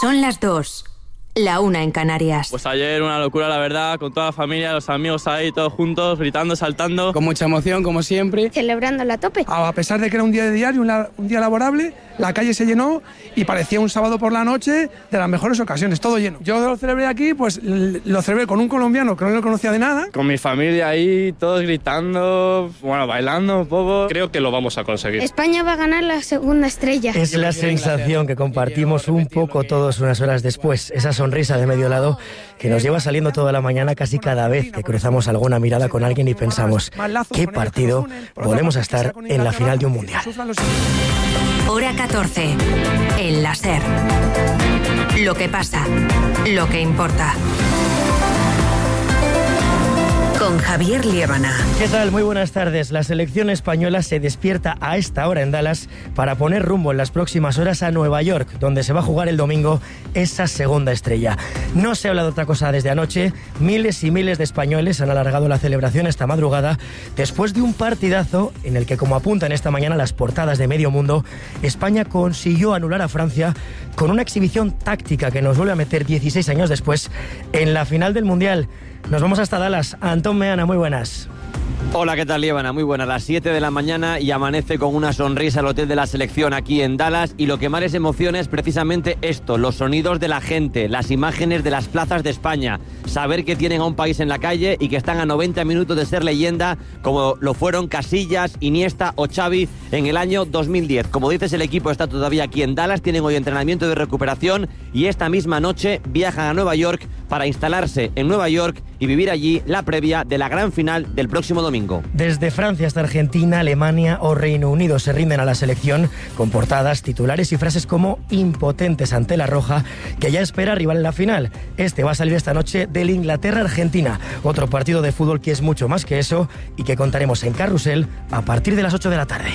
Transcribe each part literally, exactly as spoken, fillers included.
Son las dos. La una en Canarias. Pues ayer una locura, la verdad, con toda la familia, los amigos ahí, todos juntos, gritando, saltando. Con mucha emoción, como siempre. Celebrándola a tope. A pesar de que era un día de diario, un, un día laborable, la calle se llenó y parecía un sábado por la noche de las mejores ocasiones, todo lleno. Yo lo celebré aquí, pues lo celebré con un colombiano que no lo conocía de nada. Con mi familia ahí, todos gritando, bueno, bailando un poco. Creo que lo vamos a conseguir. España va a ganar la segunda estrella. Es la sensación que compartimos un poco todos unas horas después. Esa sonrisa de medio lado que nos lleva saliendo toda la mañana casi cada vez que cruzamos alguna mirada con alguien y pensamos, ¿qué partido volvemos a estar en la final de un mundial? Hora catorce. El la SER. Lo que pasa, lo que importa. Con Javier Liébana. ¿Qué tal? Muy buenas tardes. La selección española se despierta a esta hora en Dallas para poner rumbo en las próximas horas a Nueva York, donde se va a jugar el domingo esa segunda estrella. No se habla de otra cosa desde anoche. Miles y miles de españoles han alargado la celebración esta madrugada después de un partidazo en el que, como apuntan esta mañana las portadas de medio mundo, España consiguió anular a Francia con una exhibición táctica que nos vuelve a meter dieciséis años después en la final del Mundial. Nos vamos hasta Dallas. Antón Meana, muy buenas. Hola, ¿qué tal, Liébana? Muy buenas. Las siete de la mañana y amanece con una sonrisa el hotel de la selección aquí en Dallas, y lo que más les emociona es precisamente esto, los sonidos de la gente, las imágenes de las plazas de España, saber que tienen a un país en la calle y que están a noventa minutos de ser leyenda, como lo fueron Casillas, Iniesta o Xavi en el año dos mil diez. Como dices, el equipo está todavía aquí en Dallas, tienen hoy entrenamiento de recuperación y esta misma noche viajan a Nueva York para instalarse en Nueva York y vivir allí la previa de la gran final del próximo domingo. Desde Francia hasta Argentina, Alemania o Reino Unido se rinden a la selección con portadas, titulares y frases como impotentes ante la roja, que ya espera rival en la final. Este va a salir esta noche del Inglaterra-Argentina, otro partido de fútbol que es mucho más que eso y que contaremos en Carrusel a partir de las ocho de la tarde.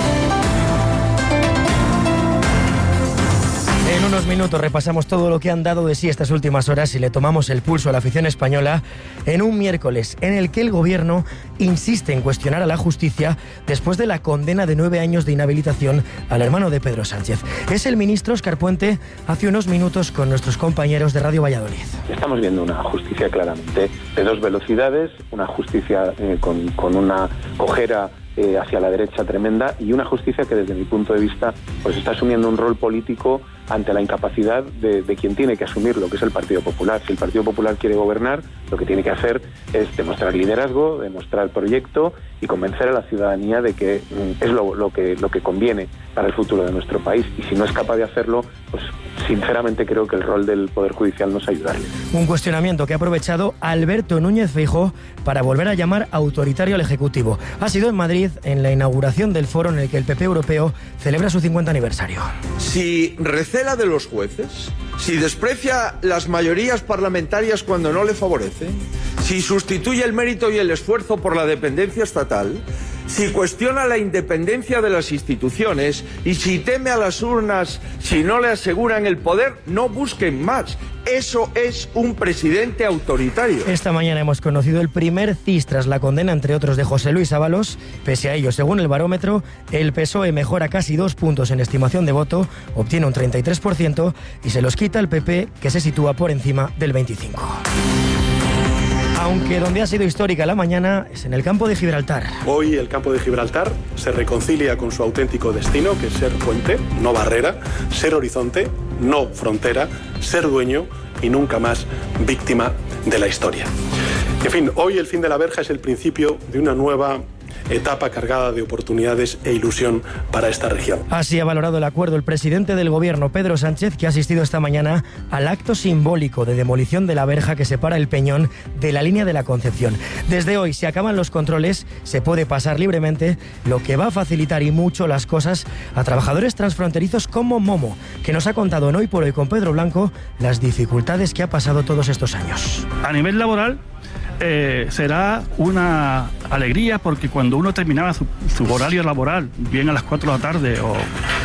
En unos minutos repasamos todo lo que han dado de sí estas últimas horas y le tomamos el pulso a la afición española en un miércoles en el que el gobierno insiste en cuestionar a la justicia después de la condena de nueve años de inhabilitación al hermano de Pedro Sánchez. Es el ministro Óscar Puente hace unos minutos con nuestros compañeros de Radio Valladolid. Estamos viendo una justicia claramente de dos velocidades, una justicia eh, con, con una cojera eh, hacia la derecha tremenda, y una justicia que desde mi punto de vista pues está asumiendo un rol político ante la incapacidad de, de quien tiene que asumirlo, que es el Partido Popular. Si el Partido Popular quiere gobernar, lo que tiene que hacer es demostrar liderazgo, demostrar proyecto y convencer a la ciudadanía de que mm, es lo, lo, que, lo que conviene para el futuro de nuestro país. Y si no es capaz de hacerlo, pues sinceramente creo que el rol del Poder Judicial no es ayudarle. Un cuestionamiento que ha aprovechado Alberto Núñez Feijóo para volver a llamar autoritario al Ejecutivo. Ha sido en Madrid, en la inauguración del foro en el que el P P europeo celebra su cincuenta aniversario. Si recela de los jueces, si desprecia las mayorías parlamentarias cuando no le favorece, si sustituye el mérito y el esfuerzo por la dependencia estatal, si cuestiona la independencia de las instituciones y si teme a las urnas si no le aseguran el poder, no busquen más. Eso es un presidente autoritario. Esta mañana hemos conocido el primer C I S tras la condena, entre otros, de José Luis Ábalos. Pese a ello, según el barómetro, el P S O E mejora casi dos puntos en estimación de voto, obtiene un treinta y tres por ciento y se los quita el P P, que se sitúa por encima del veinticinco por ciento. Aunque donde ha sido histórica la mañana es en el campo de Gibraltar. Hoy el campo de Gibraltar se reconcilia con su auténtico destino, que es ser puente, no barrera, ser horizonte, no frontera, ser dueño y nunca más víctima de la historia. En fin, hoy el fin de la verja es el principio de una nueva etapa cargada de oportunidades e ilusión para esta región. Así ha valorado el acuerdo el presidente del gobierno, Pedro Sánchez, que ha asistido esta mañana al acto simbólico de demolición de la verja que separa el Peñón de la línea de la Concepción. Desde hoy, si acaban los controles, se puede pasar libremente, lo que va a facilitar y mucho las cosas a trabajadores transfronterizos como Momo, que nos ha contado en Hoy por Hoy con Pedro Blanco las dificultades que ha pasado todos estos años. A nivel laboral, Eh, será una alegría, porque cuando uno terminaba su, su horario laboral, bien a las cuatro de la tarde o,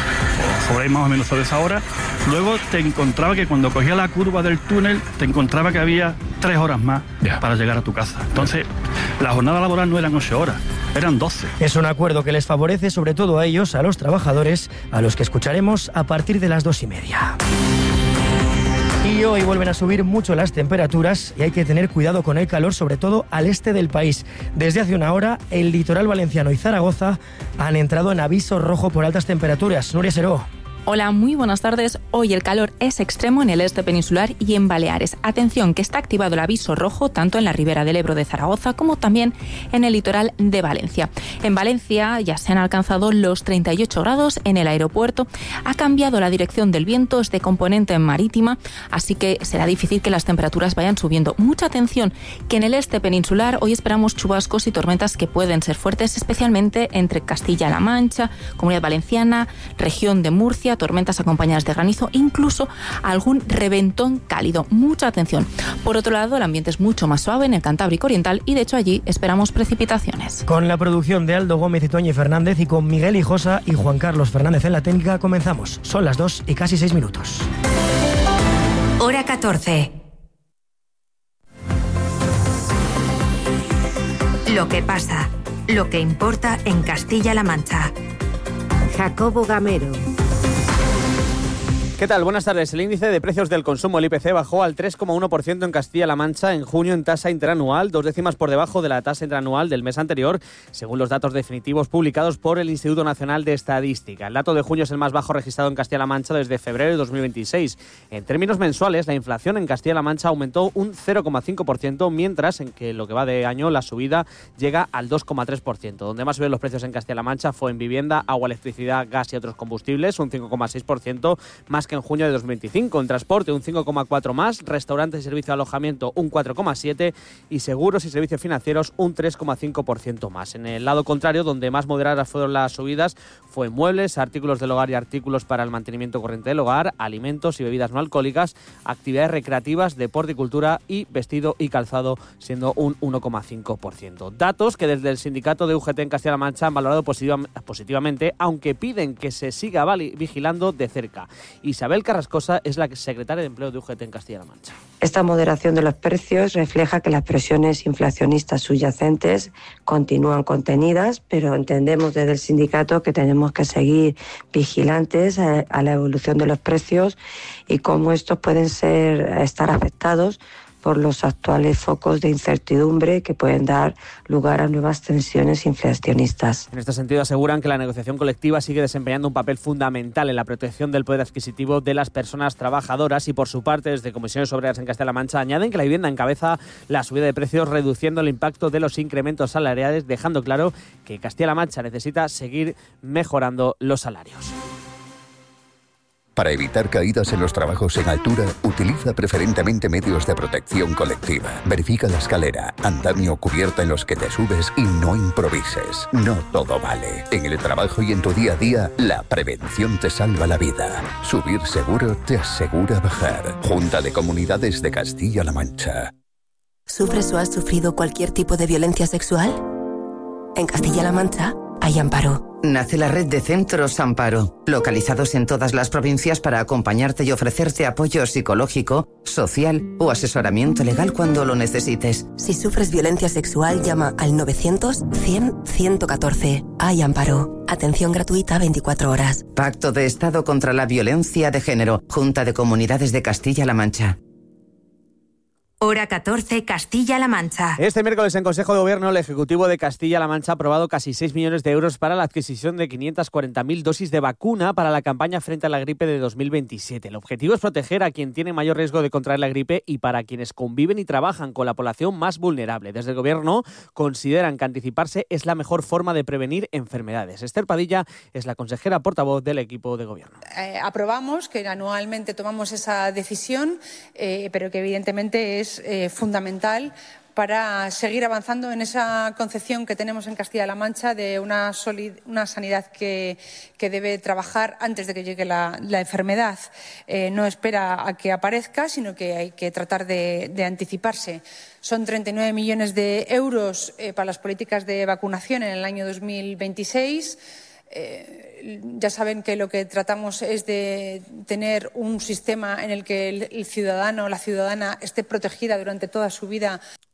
o sobre ahí más o menos sobre esa hora, luego te encontraba que cuando cogía la curva del túnel, te encontraba que había tres horas más yeah. para llegar a tu casa. Entonces, la jornada laboral no eran ocho horas, eran doce. Es un acuerdo que les favorece sobre todo a ellos, a los trabajadores, a los que escucharemos a partir de las dos y media. frío y vuelven a subir mucho las temperaturas y hay que tener cuidado con el calor, sobre todo al este del país. Desde hace una hora, el litoral valenciano y Zaragoza han entrado en aviso rojo por altas temperaturas. Nuria Seró. Hola, muy buenas tardes. Hoy el calor es extremo en el este peninsular y en Baleares. Atención, que está activado el aviso rojo tanto en la ribera del Ebro de Zaragoza como también en el litoral de Valencia. En Valencia ya se han alcanzado los treinta y ocho grados en el aeropuerto. Ha cambiado la dirección del viento, es de componente marítima, así que será difícil que las temperaturas vayan subiendo. Mucha atención, que en el este peninsular hoy esperamos chubascos y tormentas que pueden ser fuertes, especialmente entre Castilla-La Mancha, Comunidad Valenciana, región de Murcia, tormentas acompañadas de granizo, incluso algún reventón cálido. Mucha atención. Por otro lado, el ambiente es mucho más suave en el Cantábrico Oriental y de hecho allí esperamos precipitaciones. Con la producción de Aldo Gómez y Toñi Fernández y con Miguel Hijosa y Juan Carlos Fernández en la técnica comenzamos. Son las dos y casi seis minutos. Hora catorce. Lo que pasa, lo que importa en Castilla-La Mancha. Jacobo Gamero. ¿Qué tal? Buenas tardes. El índice de precios del consumo, el I P C, bajó al tres coma uno por ciento en Castilla-La Mancha en junio en tasa interanual, dos décimas por debajo de la tasa interanual del mes anterior, según los datos definitivos publicados por el Instituto Nacional de Estadística. El dato de junio es el más bajo registrado en Castilla-La Mancha desde febrero de dos mil veintiséis. En términos mensuales, la inflación en Castilla-La Mancha aumentó un cero coma cinco por ciento, mientras en que lo que va de año la subida llega al dos coma tres por ciento. Donde más subieron los precios en Castilla-La Mancha fue en vivienda, agua, electricidad, gas y otros combustibles, un cinco coma seis por ciento, más que en junio de dos mil veinticinco. En transporte un cinco coma cuatro por ciento más, restaurantes y servicio de alojamiento un cuatro coma siete por ciento y seguros y servicios financieros un tres coma cinco por ciento más. En el lado contrario, donde más moderadas fueron las subidas, fue en muebles, artículos del hogar y artículos para el mantenimiento corriente del hogar, alimentos y bebidas no alcohólicas, actividades recreativas, deporte y cultura y vestido y calzado, siendo un uno coma cinco por ciento. Datos que desde el sindicato de U G T en Castilla-La Mancha han valorado positiva, positivamente, aunque piden que se siga vigilando de cerca. Isabel Carrasco es la secretaria de Empleo de U G T en Castilla-La Mancha. Esta moderación de los precios refleja que las presiones inflacionistas subyacentes continúan contenidas, pero entendemos desde el sindicato que tenemos que seguir vigilantes a, a la evolución de los precios y cómo estos pueden ser estar afectados por los actuales focos de incertidumbre que pueden dar lugar a nuevas tensiones inflacionistas. En este sentido, aseguran que la negociación colectiva sigue desempeñando un papel fundamental en la protección del poder adquisitivo de las personas trabajadoras y, por su parte, desde Comisiones Obreras en Castilla-La Mancha añaden que la vivienda encabeza la subida de precios, reduciendo el impacto de los incrementos salariales, dejando claro que Castilla-La Mancha necesita seguir mejorando los salarios. Para evitar caídas en los trabajos en altura, utiliza preferentemente medios de protección colectiva. Verifica la escalera, andamio o cubierta en los que te subes y no improvises. No todo vale. En el trabajo y en tu día a día, la prevención te salva la vida. Subir seguro te asegura bajar. Junta de Comunidades de Castilla-La Mancha. ¿Sufres o has sufrido cualquier tipo de violencia sexual? En Castilla-La Mancha hay Amparo. Nace la red de centros Amparo, localizados en todas las provincias para acompañarte y ofrecerte apoyo psicológico, social o asesoramiento legal cuando lo necesites. Si sufres violencia sexual, llama al novecientos, cien, ciento catorce. Hay Amparo. Atención gratuita veinticuatro horas. Pacto de Estado contra la Violencia de Género. Junta de Comunidades de Castilla-La Mancha. Hora catorce, Castilla-La Mancha. Este miércoles en Consejo de Gobierno, el Ejecutivo de Castilla-La Mancha ha aprobado casi seis millones de euros para la adquisición de quinientas cuarenta mil dosis de vacuna para la campaña frente a la gripe de dos mil veintisiete. El objetivo es proteger a quien tiene mayor riesgo de contraer la gripe y para quienes conviven y trabajan con la población más vulnerable. Desde el Gobierno consideran que anticiparse es la mejor forma de prevenir enfermedades. Esther Padilla es la consejera portavoz del equipo de Gobierno. Eh, aprobamos que anualmente tomamos esa decisión, eh, pero que evidentemente es Eh, fundamental para seguir avanzando en esa concepción que tenemos en Castilla-La Mancha de una, solid, una sanidad que, que debe trabajar antes de que llegue la, la enfermedad. Eh, no espera a que aparezca, sino que hay que tratar de, de anticiparse. Son treinta y nueve millones de euros eh, para las políticas de vacunación en el año dos mil veintiséis. Eh, ya saben que lo que tratamos es de tener un sistema en el que el, el ciudadano o la ciudadana esté protegida durante toda su vida.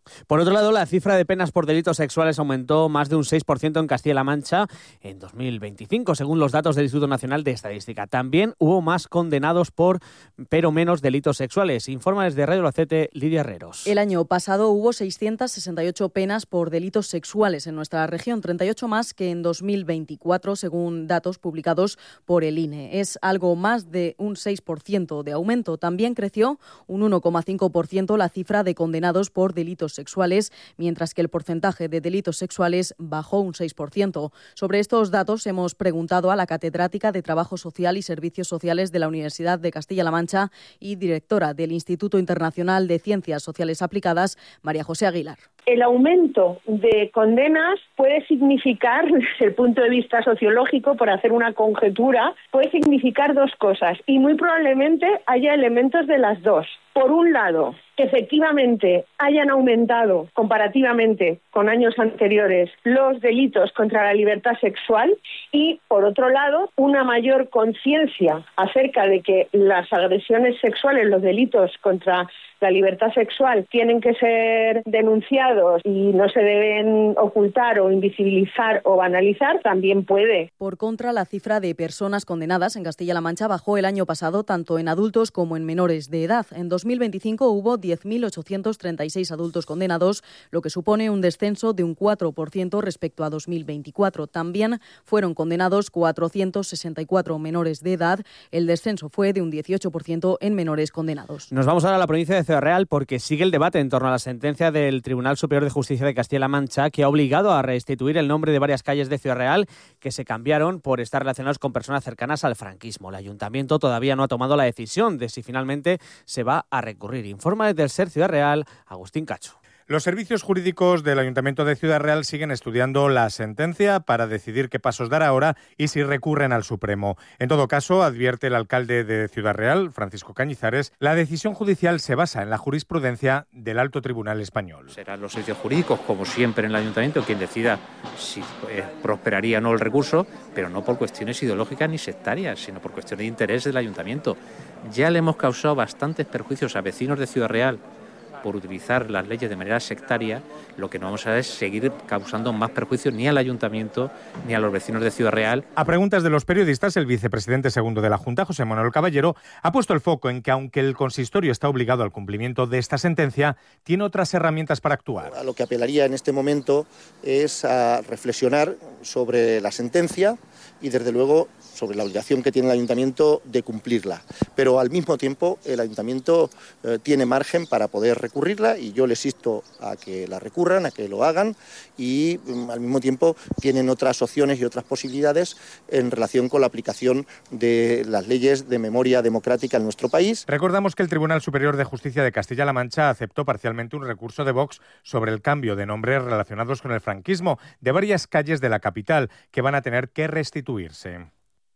Por otro lado, la cifra de penas por delitos sexuales aumentó más de un seis por ciento en Castilla-La Mancha en dos mil veinticinco, según los datos del Instituto Nacional de Estadística. También hubo más condenados por, pero menos delitos sexuales. Informa desde Radio Albacete, Lidia Herreros. El año pasado hubo seiscientas sesenta y ocho penas por delitos sexuales en nuestra región, treinta y ocho más que en dos mil veinticuatro, según datos publicados por el I N E. Es algo más de un seis por ciento de aumento. También creció un uno coma cinco por ciento la cifra de condenados por delitos sexuales, mientras que el porcentaje de delitos sexuales bajó un seis por ciento. Sobre estos datos hemos preguntado a la catedrática de Trabajo Social y Servicios Sociales de la Universidad de Castilla-La Mancha y directora del Instituto Internacional de Ciencias Sociales Aplicadas, María José Aguilar. El aumento de condenas puede significar, desde el punto de vista sociológico, por hacer una conjetura, puede significar dos cosas y muy probablemente haya elementos de las dos. Por un lado, que efectivamente hayan aumentado comparativamente con años anteriores los delitos contra la libertad sexual y, por otro lado, una mayor conciencia acerca de que las agresiones sexuales, los delitos contra la libertad sexual tienen que ser denunciados y no se deben ocultar o invisibilizar o banalizar, también puede. Por contra, la cifra de personas condenadas en Castilla-La Mancha bajó el año pasado tanto en adultos como en menores de edad. En dos mil veinticinco hubo diez mil ochocientos treinta y seis adultos condenados, lo que supone un descenso de un cuatro por ciento respecto a dos mil veinticuatro. También fueron condenados cuatrocientos sesenta y cuatro menores de edad. El descenso fue de un dieciocho por ciento en menores condenados. Nos vamos ahora a la provincia de Ciudad Real porque sigue el debate en torno a la sentencia del Tribunal Superior de Justicia de Castilla-La Mancha que ha obligado a restituir el nombre de varias calles de Ciudad Real que se cambiaron por estar relacionados con personas cercanas al franquismo. El ayuntamiento todavía no ha tomado la decisión de si finalmente se va a recurrir. Informa desde el SER Ciudad Real, Agustín Cacho. Los servicios jurídicos del Ayuntamiento de Ciudad Real siguen estudiando la sentencia para decidir qué pasos dar ahora y si recurren al Supremo. En todo caso, advierte el alcalde de Ciudad Real, Francisco Cañizares, la decisión judicial se basa en la jurisprudencia del Alto Tribunal Español. Serán los servicios jurídicos, como siempre en el Ayuntamiento, quien decida si eh, prosperaría o no el recurso, pero no por cuestiones ideológicas ni sectarias, sino por cuestiones de interés del Ayuntamiento. Ya le hemos causado bastantes perjuicios a vecinos de Ciudad Real por utilizar las leyes de manera sectaria. Lo que no vamos a hacer es seguir causando más perjuicios ni al Ayuntamiento ni a los vecinos de Ciudad Real. A preguntas de los periodistas, el vicepresidente segundo de la Junta, José Manuel Caballero, ha puesto el foco en que, aunque el consistorio está obligado al cumplimiento de esta sentencia, tiene otras herramientas para actuar. A lo que apelaría en este momento es a reflexionar sobre la sentencia y, desde luego, sobre la obligación que tiene el Ayuntamiento de cumplirla. Pero, al mismo tiempo, el Ayuntamiento eh, tiene margen para poder recurrirla y yo les insto a que la recurran, a que lo hagan y, mm, al mismo tiempo, tienen otras opciones y otras posibilidades en relación con la aplicación de las leyes de memoria democrática en nuestro país. Recordamos que el Tribunal Superior de Justicia de Castilla-La Mancha aceptó parcialmente un recurso de Vox sobre el cambio de nombres relacionados con el franquismo de varias calles de la capital que van a tener que restituirse.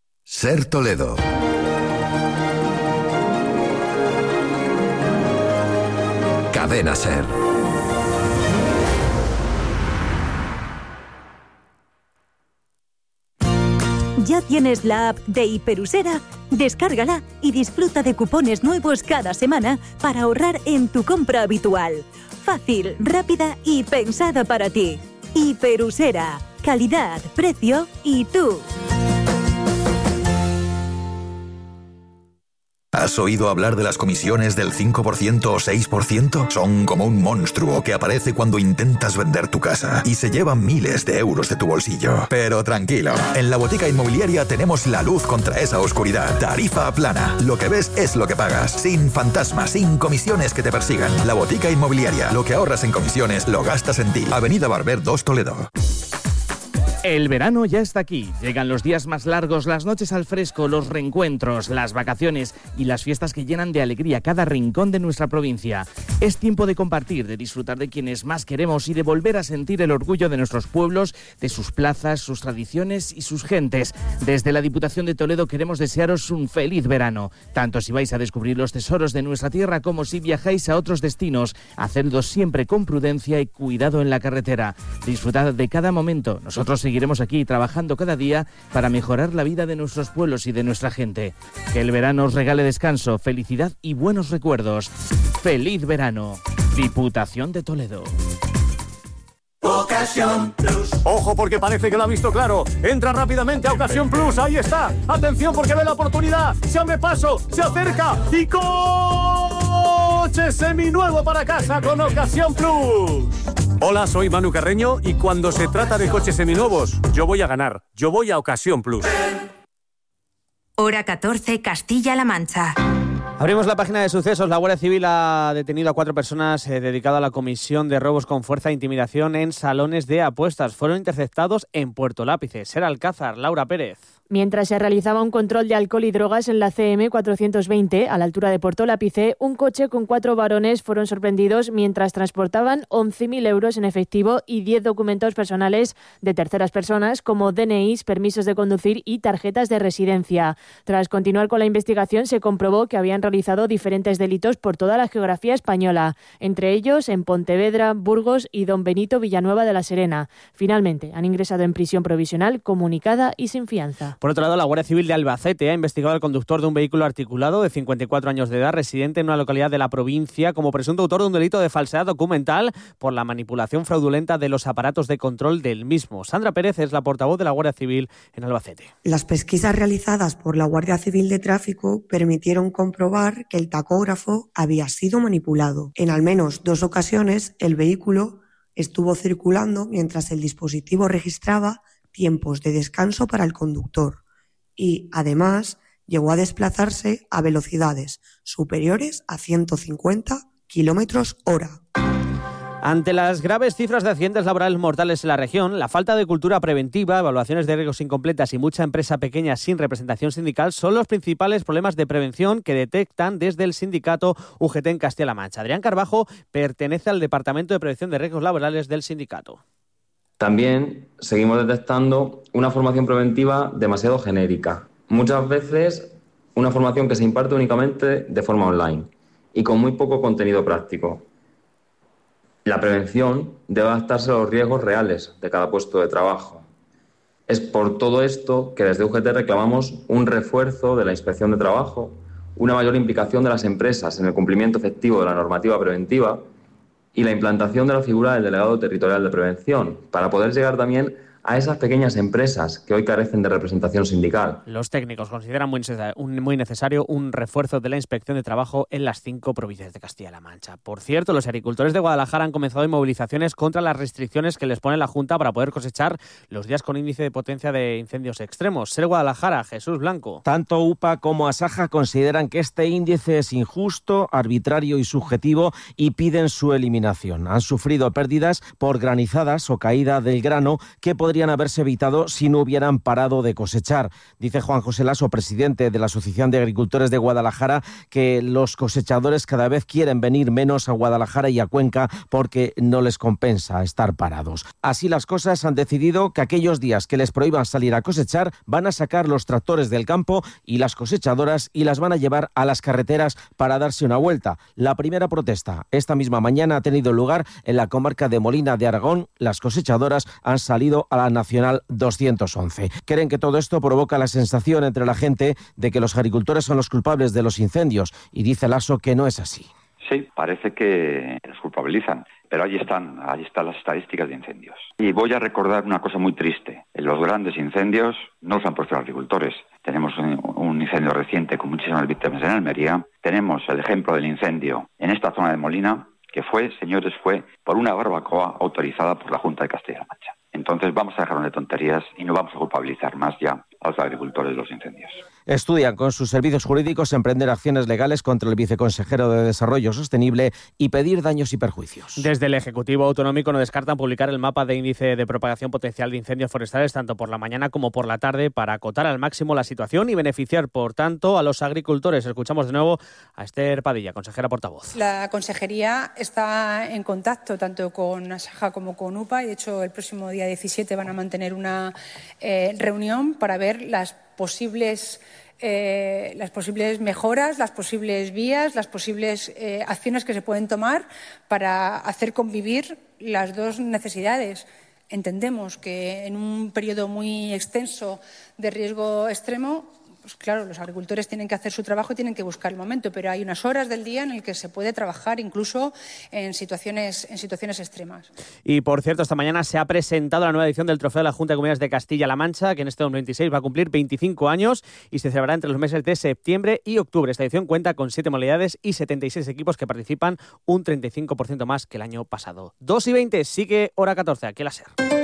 SER Toledo. Cadena SER. ¿Ya tienes la app de Hiperusera? Descárgala y disfruta de cupones nuevos cada semana para ahorrar en tu compra habitual. Fácil, rápida y pensada para ti. Hiperusera. Calidad, precio y tú. ¿Has oído hablar de las comisiones del cinco por ciento o seis por ciento? Son como un monstruo que aparece cuando intentas vender tu casa y se llevan miles de euros de tu bolsillo. Pero tranquilo, en la Botica Inmobiliaria tenemos la luz contra esa oscuridad. Tarifa plana. Lo que ves es lo que pagas. Sin fantasmas, sin comisiones que te persigan. La Botica Inmobiliaria. Lo que ahorras en comisiones lo gastas en ti. Avenida Barber dos, Toledo. El verano ya está aquí. Llegan los días más largos, las noches al fresco, los reencuentros, las vacaciones y las fiestas que llenan de alegría cada rincón de nuestra provincia. Es tiempo de compartir, de disfrutar de quienes más queremos y de volver a sentir el orgullo de nuestros pueblos, de sus plazas, sus tradiciones y sus gentes. Desde la Diputación de Toledo queremos desearos un feliz verano, tanto si vais a descubrir los tesoros de nuestra tierra como si viajáis a otros destinos. Hacedlo siempre con prudencia y cuidado en la carretera. Disfrutad de cada momento. Nosotros seguiremos aquí trabajando cada día para mejorar la vida de nuestros pueblos y de nuestra gente. Que el verano os regale descanso, felicidad y buenos recuerdos. ¡Feliz verano! Diputación de Toledo. Ocasión Plus. Ojo, porque parece que lo ha visto claro. Entra rápidamente a Ocasión Plus. Ahí está. Atención, porque ve la oportunidad. Se abre paso, se acerca y coche seminuevo para casa con Ocasión Plus. Hola, soy Manu Carreño y cuando se trata de coches seminuevos, yo voy a ganar. Yo voy a Ocasión Plus. Hora catorce, Castilla-La Mancha. Abrimos la página de sucesos. La Guardia Civil ha detenido a cuatro personas eh, dedicadas a la comisión de robos con fuerza e intimidación en salones de apuestas. Fueron interceptados en Puerto Lápice. Ser Alcázar, Laura Pérez. Mientras se realizaba un control de alcohol y drogas en la C M cuatrocientos veinte, a la altura de Puerto Lápice, un coche con cuatro varones fueron sorprendidos mientras transportaban once mil euros en efectivo y diez documentos personales de terceras personas, como D N Is, permisos de conducir y tarjetas de residencia. Tras continuar con la investigación, se comprobó que habían realizado diferentes delitos por toda la geografía española, entre ellos en Pontevedra, Burgos y Don Benito, Villanueva de la Serena. Finalmente, han ingresado en prisión provisional, comunicada y sin fianza. Por otro lado, la Guardia Civil de Albacete ha investigado al conductor de un vehículo articulado de cincuenta y cuatro años de edad, residente en una localidad de la provincia, como presunto autor de un delito de falsedad documental por la manipulación fraudulenta de los aparatos de control del mismo. Sandra Pérez es la portavoz de la Guardia Civil en Albacete. Las pesquisas realizadas por la Guardia Civil de Tráfico permitieron comprobar que el tacógrafo había sido manipulado. En al menos dos ocasiones, el vehículo estuvo circulando mientras el dispositivo registraba tiempos de descanso para el conductor y, además, llegó a desplazarse a velocidades superiores a ciento cincuenta kilómetros hora. Ante las graves cifras de accidentes laborales mortales en la región, la falta de cultura preventiva, evaluaciones de riesgos incompletas y mucha empresa pequeña sin representación sindical son los principales problemas de prevención que detectan desde el sindicato U G T en Castilla-La Mancha. Adrián Carbajo pertenece al Departamento de Prevención de Riesgos Laborales del sindicato. También seguimos detectando una formación preventiva demasiado genérica. Muchas veces una formación que se imparte únicamente de forma online y con muy poco contenido práctico. La prevención debe adaptarse a los riesgos reales de cada puesto de trabajo. Es por todo esto que desde U G T reclamamos un refuerzo de la inspección de trabajo, una mayor implicación de las empresas en el cumplimiento efectivo de la normativa preventiva y la implantación de la figura del delegado territorial de prevención, para poder llegar también a esas pequeñas empresas que hoy carecen de representación sindical. Los técnicos consideran muy necesario, un, muy necesario un refuerzo de la inspección de trabajo en las cinco provincias de Castilla-La Mancha. Por cierto, los agricultores de Guadalajara han comenzado hoy movilizaciones contra las restricciones que les pone la Junta para poder cosechar los días con índice de potencia de incendios extremos. Ser Guadalajara, Jesús Blanco. Tanto U P A como Asaja consideran que este índice es injusto, arbitrario y subjetivo y piden su eliminación. Han sufrido pérdidas por granizadas o caída del grano que podrían haberse evitado si no hubieran parado de cosechar. Dice Juan José Laso, presidente de la Asociación de Agricultores de Guadalajara, que los cosechadores cada vez quieren venir menos a Guadalajara y a Cuenca porque no les compensa estar parados. Así las cosas, han decidido que aquellos días que les prohíban salir a cosechar van a sacar los tractores del campo y las cosechadoras y las van a llevar a las carreteras para darse una vuelta. La primera protesta esta misma mañana ha tenido lugar en la comarca de Molina de Aragón. Las cosechadoras han salido a la Nacional doscientos once. Creen que todo esto provoca la sensación entre la gente de que los agricultores son los culpables de los incendios y dice Laso que no es así. Sí, parece que los culpabilizan, pero ahí están, ahí están las estadísticas de incendios. Y voy a recordar una cosa muy triste. En los grandes incendios no los han puesto los agricultores. Tenemos un, un incendio reciente con muchísimas víctimas en Almería. Tenemos el ejemplo del incendio en esta zona de Molina, que fue, señores, fue por una barbacoa autorizada por la Junta de Castilla-La Mancha. Entonces vamos a dejarnos de tonterías y no vamos a culpabilizar más ya a los agricultores de los incendios. Estudian con sus servicios jurídicos emprender acciones legales contra el viceconsejero de Desarrollo Sostenible y pedir daños y perjuicios. Desde el Ejecutivo Autonómico no descartan publicar el mapa de índice de propagación potencial de incendios forestales tanto por la mañana como por la tarde para acotar al máximo la situación y beneficiar, por tanto, a los agricultores. Escuchamos de nuevo a Esther Padilla, consejera portavoz. La consejería está en contacto tanto con Asaja como con U P A y, de hecho, el próximo día diecisiete van a mantener una eh, reunión para ver las posibles eh, las posibles mejoras, las posibles vías, las posibles eh, acciones que se pueden tomar para hacer convivir las dos necesidades. Entendemos que en un periodo muy extenso de riesgo extremo pues claro, los agricultores tienen que hacer su trabajo y tienen que buscar el momento, pero hay unas horas del día en el que se puede trabajar incluso en situaciones, en situaciones extremas. Y por cierto, esta mañana se ha presentado la nueva edición del Trofeo de la Junta de Comunidades de Castilla-La Mancha, que en este dos mil veintiséis va a cumplir veinticinco años y se celebrará entre los meses de septiembre y octubre. Esta edición cuenta con siete modalidades y setenta y seis equipos que participan, un treinta y cinco por ciento más que el año pasado. dos y veinte, sigue hora catorce, aquí en la SER.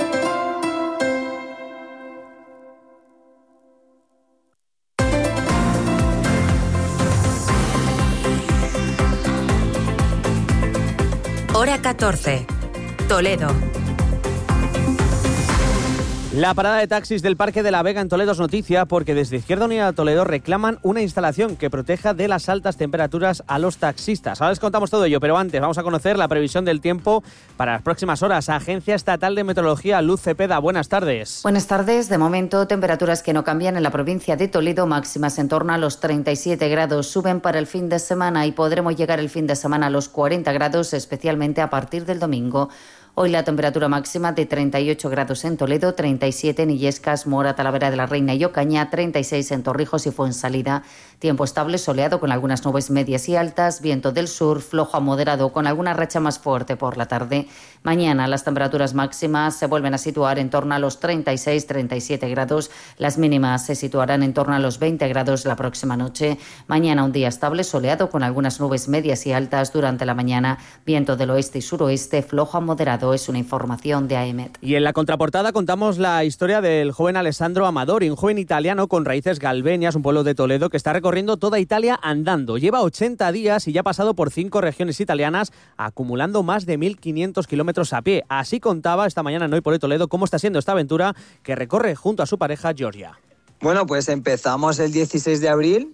Hora catorce, Toledo. La parada de taxis del Parque de la Vega en Toledo es noticia porque desde Izquierda Unida de Toledo reclaman una instalación que proteja de las altas temperaturas a los taxistas. Ahora les contamos todo ello, pero antes vamos a conocer la previsión del tiempo para las próximas horas. Agencia Estatal de Meteorología, Luz Cepeda, buenas tardes. Buenas tardes. De momento, temperaturas que no cambian en la provincia de Toledo, máximas en torno a los treinta y siete grados. Suben para el fin de semana y podremos llegar el fin de semana a los cuarenta grados, especialmente a partir del domingo. Hoy la temperatura máxima de treinta y ocho grados en Toledo, treinta y siete en Illescas, Mora, Talavera de la Reina y Ocaña, treinta y seis en Torrijos y Fuensalida. Tiempo estable, soleado con algunas nubes medias y altas, viento del sur, flojo a moderado con alguna racha más fuerte por la tarde. Mañana las temperaturas máximas se vuelven a situar en torno a los treinta y seis, treinta y siete grados. Las mínimas se situarán en torno a los veinte grados la próxima noche. Mañana un día estable, soleado con algunas nubes medias y altas durante la mañana. Viento del oeste y suroeste, flojo a moderado. Es una información de A E M E T. Y en la contraportada contamos la historia del joven Alessandro Amadori, un joven italiano con raíces galvenias, un pueblo de Toledo que está recorriendo toda Italia andando. Lleva ochenta días y ya ha pasado por cinco regiones italianas, acumulando más de mil quinientos kilómetros a pie. Así contaba esta mañana en Hoy por Hoy Toledo cómo está siendo esta aventura que recorre junto a su pareja Giorgia. Bueno, pues empezamos el dieciséis de abril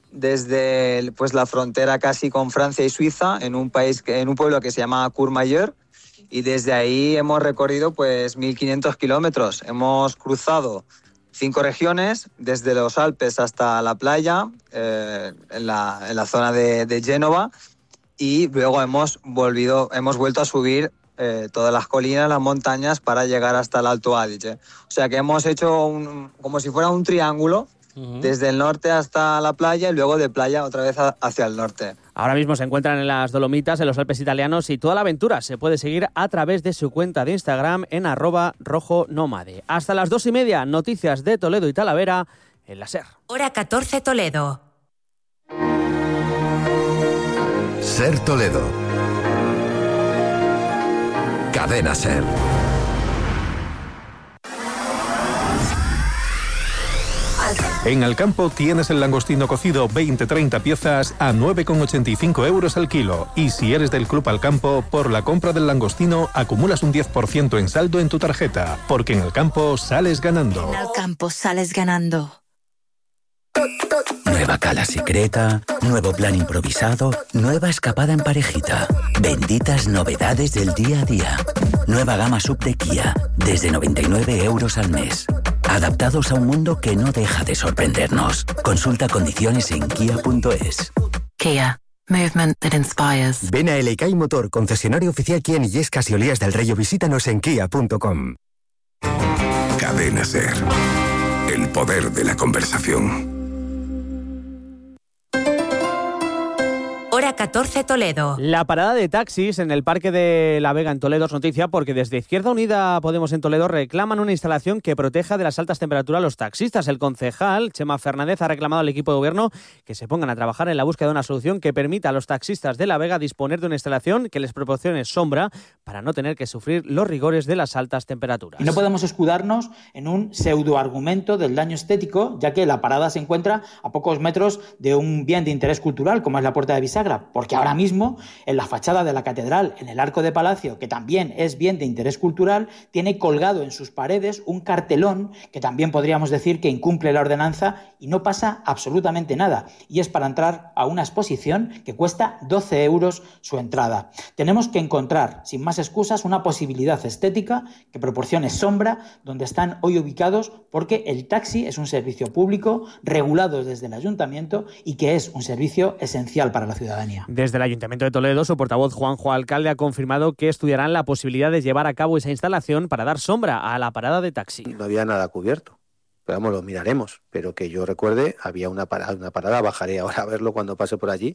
desde pues, la frontera casi con Francia y Suiza, en un país, en un pueblo que se llama Courmayeur. Y desde ahí hemos recorrido pues mil quinientos kilómetros. Hemos cruzado cinco regiones, desde los Alpes hasta la playa, eh, en, la, en la zona de, de Génova, y luego hemos, volvido, hemos vuelto a subir eh, todas las colinas, las montañas, para llegar hasta el Alto Adige. O sea que hemos hecho un, como si fuera un triángulo, uh-huh. desde el norte hasta la playa y luego de playa otra vez a, hacia el norte. Ahora mismo se encuentran en las Dolomitas, en los Alpes italianos, y toda la aventura se puede seguir a través de su cuenta de Instagram en arroba rojo nómade. Hasta las dos y media, noticias de Toledo y Talavera en la SER. Hora catorce, Toledo. SER Toledo. Cadena SER. En Alcampo tienes el langostino cocido veinte treinta piezas a nueve con ochenta y cinco euros al kilo. Y si eres del Club Alcampo, por la compra del langostino acumulas un diez por ciento en saldo en tu tarjeta. Porque en Alcampo sales ganando. En Alcampo sales ganando. Nueva cala secreta, nuevo plan improvisado, nueva escapada en parejita. Benditas novedades del día a día. Nueva gama sub de Kia, desde noventa y nueve euros al mes. Adaptados a un mundo que no deja de sorprendernos. Consulta condiciones en kia punto es. Kia. Movement that inspires. Ven a L K I Motor, concesionario oficial Kia en Illescas y Olías del Rey, o visítanos en kia punto com. Cadena SER. El poder de la conversación. Hora catorce, Toledo. La parada de taxis en el Parque de la Vega en Toledo es noticia porque desde Izquierda Unida Podemos en Toledo reclaman una instalación que proteja de las altas temperaturas a los taxistas. El concejal, Chema Fernández, ha reclamado al equipo de gobierno que se pongan a trabajar en la búsqueda de una solución que permita a los taxistas de la Vega disponer de una instalación que les proporcione sombra para no tener que sufrir los rigores de las altas temperaturas. Y no podemos escudarnos en un pseudoargumento del daño estético, ya que la parada se encuentra a pocos metros de un bien de interés cultural como es la Puerta de Bisagra. Porque ahora mismo, en la fachada de la catedral, en el Arco de Palacio, que también es bien de interés cultural, tiene colgado en sus paredes un cartelón que también podríamos decir que incumple la ordenanza y no pasa absolutamente nada. Y es para entrar a una exposición que cuesta doce euros su entrada. Tenemos que encontrar, sin más excusas, una posibilidad estética que proporcione sombra donde están hoy ubicados, porque el taxi es un servicio público regulado desde el ayuntamiento y que es un servicio esencial para la ciudadanía. Desde el Ayuntamiento de Toledo, su portavoz Juanjo Alcalde ha confirmado que estudiarán la posibilidad de llevar a cabo esa instalación para dar sombra a la parada de taxi. No había nada cubierto. pero vamos, lo miraremos, pero que yo recuerde, había una parada, una parada, bajaré ahora a verlo cuando pase por allí,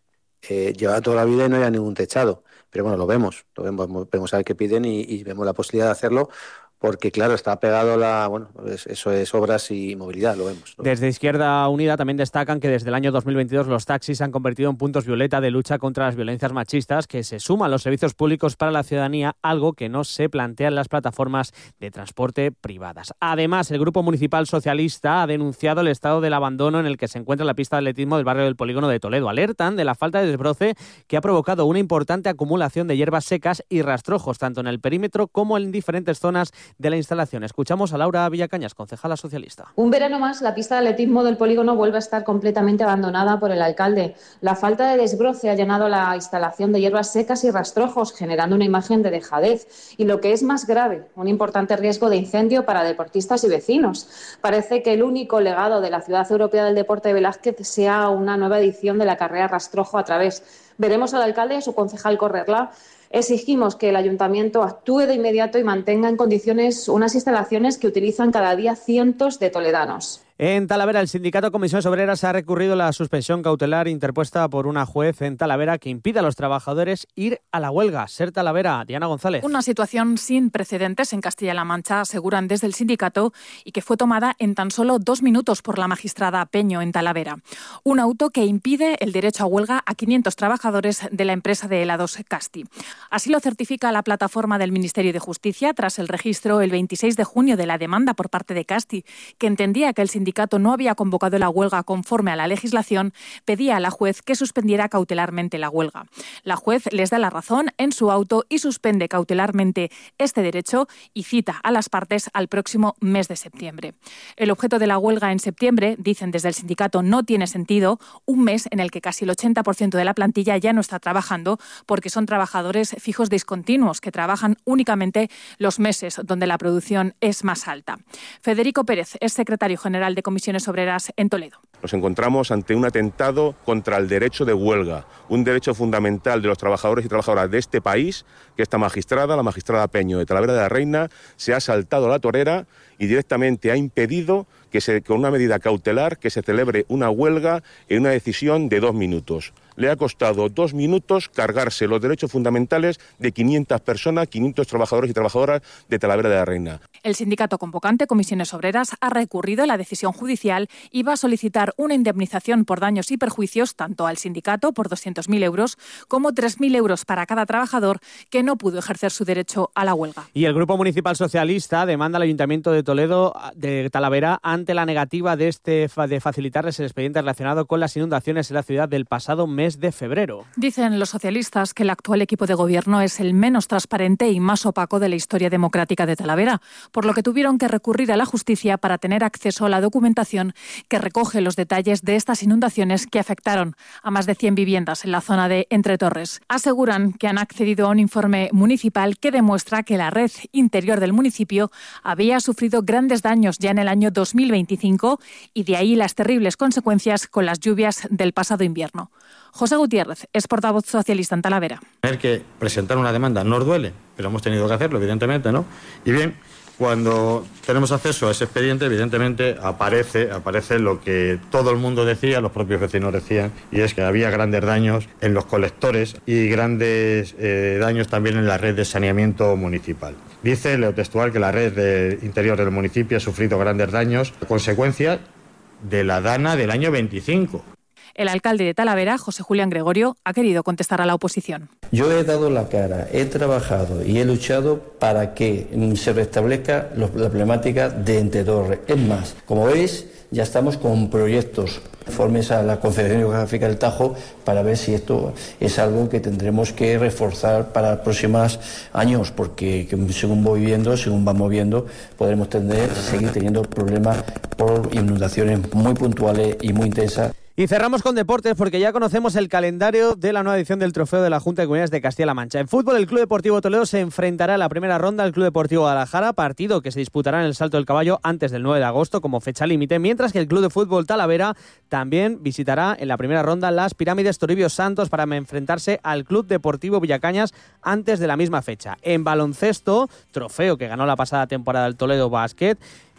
eh, llevaba toda la vida y no había ningún techado, pero bueno, lo vemos, lo vemos, vemos a ver qué piden y, y vemos la posibilidad de hacerlo, porque claro, está pegado la, bueno, eso es obras y movilidad, lo vemos. Lo desde Izquierda Unida también destacan que desde el año dos mil veintidós los taxis se han convertido en puntos violeta de lucha contra las violencias machistas, que se suman los servicios públicos para la ciudadanía, algo que no se plantea en las plataformas de transporte privadas. Además, el Grupo Municipal Socialista ha denunciado el estado del abandono en el que se encuentra la pista de atletismo del barrio del Polígono de Toledo. Alertan de la falta de desbroce que ha provocado una importante acumulación de hierbas secas y rastrojos, tanto en el perímetro como en diferentes zonas de la instalación. Escuchamos a Laura Villacañas, concejala socialista. Un verano más, la pista de atletismo del polígono vuelve a estar completamente abandonada por el alcalde. La falta de desbroce ha llenado la instalación de hierbas secas y rastrojos, generando una imagen de dejadez. Y lo que es más grave, un importante riesgo de incendio para deportistas y vecinos. Parece que el único legado de la Ciudad Europea del Deporte de Velázquez sea una nueva edición de la carrera Rastrojo a través. Veremos al alcalde y a su concejal correrla. Exigimos que el ayuntamiento actúe de inmediato y mantenga en condiciones unas instalaciones que utilizan cada día cientos de toledanos. En Talavera, el sindicato Comisiones Obreras ha recurrido la suspensión cautelar interpuesta por una juez en Talavera que impide a los trabajadores ir a la huelga. Ser Talavera, Diana González. Una situación sin precedentes en Castilla-La Mancha, aseguran desde el sindicato, y que fue tomada en tan solo dos minutos por la magistrada Peño en Talavera. Un auto que impide el derecho a huelga a quinientos trabajadores de la empresa de helados Casti. Así lo certifica la plataforma del Ministerio de Justicia tras el registro el veintiséis de junio de la demanda por parte de Casti, que entendía que el sindicato no había convocado la huelga conforme a la legislación, pedía a la juez que suspendiera cautelarmente la huelga. La juez les da la razón en su auto y suspende cautelarmente este derecho y cita a las partes al próximo mes de septiembre. El objeto de la huelga en septiembre, dicen desde el sindicato, no tiene sentido, un mes en el que casi el ochenta por ciento de la plantilla ya no está trabajando porque son trabajadores fijos discontinuos que trabajan únicamente los meses donde la producción es más alta. Federico Pérez es secretario general de Comisiones Obreras en Toledo. Nos encontramos ante un atentado contra el derecho de huelga, un derecho fundamental de los trabajadores y trabajadoras de este país, que esta magistrada, la magistrada Peño de Talavera de la Reina, se ha saltado la torera y directamente ha impedido que se, con una medida cautelar que se celebre una huelga en una decisión de dos minutos. Le ha costado dos minutos cargarse los derechos fundamentales de quinientas personas, quinientos trabajadores y trabajadoras de Talavera de la Reina. El sindicato convocante, Comisiones Obreras, ha recurrido a la decisión judicial y va a solicitar una indemnización por daños y perjuicios tanto al sindicato por doscientos mil euros como tres mil euros para cada trabajador que no pudo ejercer su derecho a la huelga. Y el Grupo Municipal Socialista demanda al Ayuntamiento de Toledo de Talavera ante la negativa de este de facilitarles el expediente relacionado con las inundaciones en la ciudad del pasado mes de febrero. Dicen los socialistas que el actual equipo de gobierno es el menos transparente y más opaco de la historia democrática de Talavera, por lo que tuvieron que recurrir a la justicia para tener acceso a la documentación que recoge los detalles de estas inundaciones que afectaron a más de cien viviendas en la zona de Entretorres. Aseguran que han accedido a un informe municipal que demuestra que la red interior del municipio había sufrido grandes daños ya en el año dos mil veinticinco y de ahí las terribles consecuencias con las lluvias del pasado invierno. José Gutiérrez es portavoz socialista en Talavera. Tener que presentar una demanda nos duele, pero hemos tenido que hacerlo, evidentemente, ¿no? Y bien, cuando tenemos acceso a ese expediente, evidentemente aparece, aparece lo que todo el mundo decía, los propios vecinos decían, y es que había grandes daños en los colectores y grandes eh, daños también en la red de saneamiento municipal. Dice, leo textual, que la red de interior del municipio ha sufrido grandes daños a consecuencia de la dana del año veinticinco. El alcalde de Talavera, José Julián Gregorio, ha querido contestar a la oposición. Yo he dado la cara, he trabajado y he luchado para que se restablezca la problemática de Entretorres. Es más, como veis, ya estamos con proyectos conformes a la Confederación Hidrográfica del Tajo para ver si esto es algo que tendremos que reforzar para los próximos años, porque según voy viendo, según vamos viendo, podremos tener, seguir teniendo problemas por inundaciones muy puntuales y muy intensas. Y cerramos con deportes porque ya conocemos el calendario de la nueva edición del Trofeo de la Junta de Comunidades de Castilla-La Mancha. En fútbol, el Club Deportivo Toledo se enfrentará en la primera ronda al Club Deportivo Guadalajara, partido que se disputará en el Salto del Caballo antes del nueve de agosto como fecha límite, mientras que el Club de Fútbol Talavera también visitará en la primera ronda las Pirámides Toribio Santos para enfrentarse al Club Deportivo Villacañas antes de la misma fecha. En baloncesto, trofeo que ganó la pasada temporada el Toledo Basket,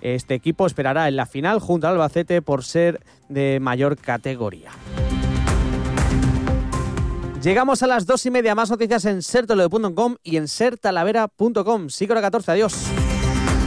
Este equipo esperará en la final junto al Albacete por ser de mayor categoría. Llegamos a las dos y media. Más noticias en ser toledo punto com y en ser talavera punto com. Sí, hora catorce. Adiós.